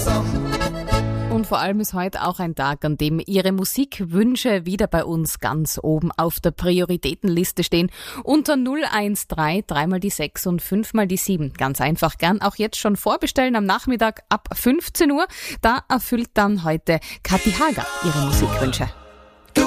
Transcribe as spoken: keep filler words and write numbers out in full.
zusammen. Und vor allem ist heute auch ein Tag, an dem Ihre Musikwünsche wieder bei uns ganz oben auf der Prioritätenliste stehen. Unter null eins drei, dreimal die sechs und fünfmal die sieben. Ganz einfach, gern auch jetzt schon vorbestellen am Nachmittag ab fünfzehn Uhr. Da erfüllt dann heute Kathi Hager ihre Musikwünsche.